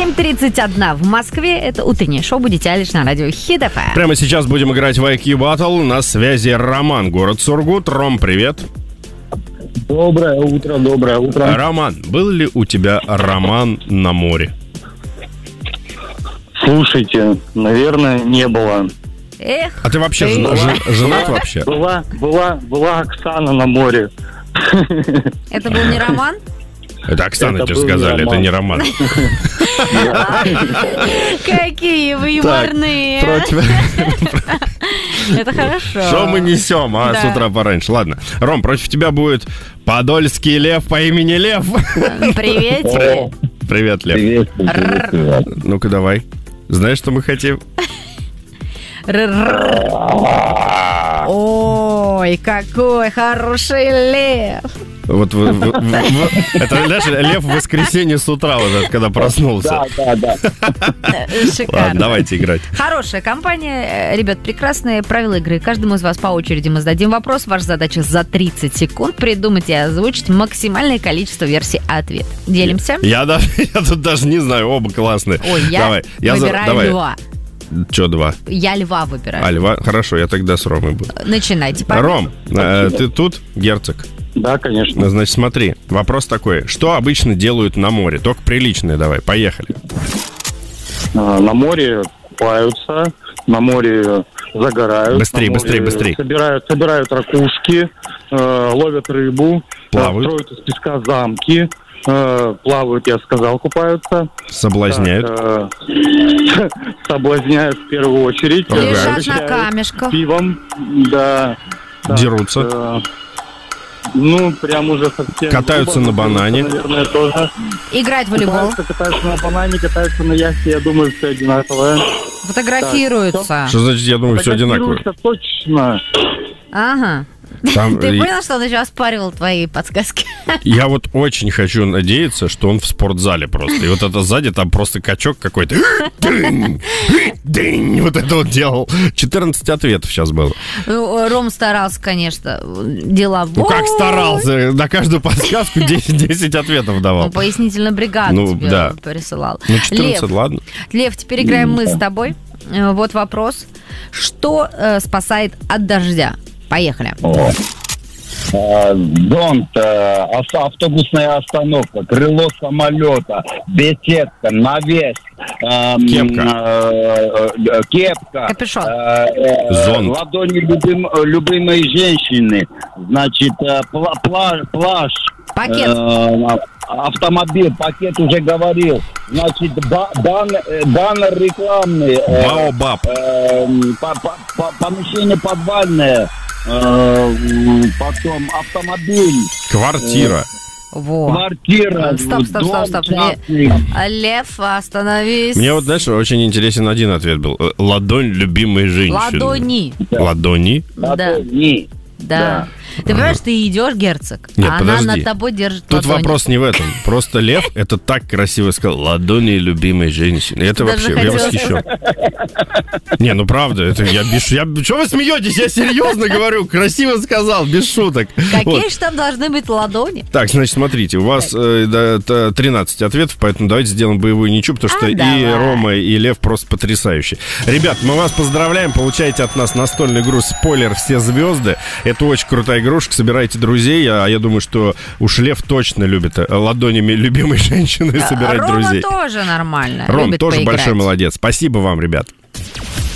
7:31 в Москве. Это утреннее шоу «Будете Алиш» на радио Хит FM. Прямо сейчас будем играть в IQ Battle. На связи Роман, город Сургут. Ром, привет. Доброе утро. Роман, был ли у тебя роман на море? Слушайте, наверное, не было. Эх, А ты вообще женат вообще? Была Оксана на море. это был не роман? Это Оксана Это тебе был не сказали, это роман. не роман. Какие вы юморные. Это хорошо. Что мы несем, Да. с утра пораньше? Ладно. Ром, против тебя будет подольский лев по имени Лев. Привет. Привет, Лев. Ну-ка, давай. Знаешь, что мы хотим? Ой, какой хороший лев. Вот это, знаешь, Лев в воскресенье с утра, вот это, когда проснулся. Да. Шикарно. Ладно, давайте играть. Хорошая компания. Ребят, прекрасные правила игры. Каждому из вас по очереди мы зададим вопрос. Ваша задача за 30 секунд придумать и озвучить максимальное количество версий ответа. Делимся? Я тут даже не знаю, оба классные. Ой, я выбираю льва. Че два? Я льва выбираю. А, льва? Хорошо, я тогда с Ромой буду. Начинайте. Павел. Ром, ты тут, герцог? Да, конечно. Значит, смотри, вопрос такой. Что обычно делают на море? Только приличные давай, поехали. На море купаются, на море загорают. Быстрей, на море быстрей. Собирают ракушки, ловят рыбу. Плавают. Строят из песка замки. Плавают, я сказал, купаются. Соблазняют. Соблазняют в первую очередь. Лежат на камешках. Пивом, да. Дерутся. Прям уже совсем... Катаются на банане. Наверное, тоже. Играть в волейбол. Катаются на банане, катаются на яхте, я думаю, все одинаковое. Фотографируются. Что значит, я думаю, все одинаково? Фотографируются точно. Ага. Там, Ты понял, что он еще оспаривал твои подсказки? Я вот очень хочу надеяться, что он в спортзале просто. И вот это сзади там просто качок какой-то. Вот это вот делал. 14 ответов сейчас было. Ром старался, конечно, деловой. Ну как старался? На каждую подсказку 10 ответов давал. Он пояснительную бригаду тебе да. присылал. 14, ладно. Лев, теперь играем мы с тобой. Вот вопрос. Что спасает от дождя? Поехали. Зонт, автобусная остановка, крыло самолета, беседка, навес, кепка, Капюшон. Зонт. Ладони любимой женщины, значит, плащ, Пакет. автомобиль, пакет уже говорил, значит, баннер рекламный, Баобаб. помещение подвальное, потом автомобиль, Квартира. Во. квартира, Стоп. дом частный. Лев, остановись. Мне вот, знаешь, очень интересен один ответ был. Ладонь любимой женщины. Ладони. Ладони? Да. Ты понимаешь, ты идешь, герцог, Нет, а подожди. она над тобой держит Тут ладони. вопрос не в этом. Просто Лев это так красиво сказал. Ладони любимой женщины. Это Даже вообще, я хотела- восхищен. Не, ну правда, это я без... Чего вы смеетесь? Я серьезно говорю. Красиво сказал, без шуток. Какие Вот. же там должны быть ладони? Так, значит, смотрите, у вас 13 ответов, поэтому давайте сделаем боевую ничью, потому что и давай. Рома, и Лев просто потрясающие. Ребят, мы вас поздравляем, получаете от нас настольную игру «Спойлер. Все звезды». Это очень крутая игрушка, собирайте друзей, а я думаю, что уж Лев точно любит ладонями любимой женщины собирать Рома друзей. тоже нормально. Ром любит тоже поиграть. большой молодец. Спасибо вам, ребят.